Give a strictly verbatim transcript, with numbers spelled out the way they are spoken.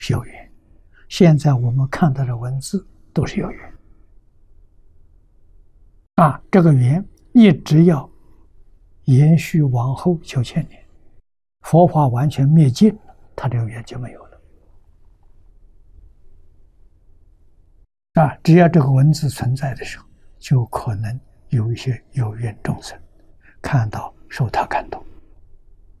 是有缘。现在我们看到的文字都是有缘啊，这个缘一直要延续往后九千年，佛法完全灭尽了，它这个缘就没有了啊。只要这个文字存在的时候，就可能有一些有缘众生看到受他感动。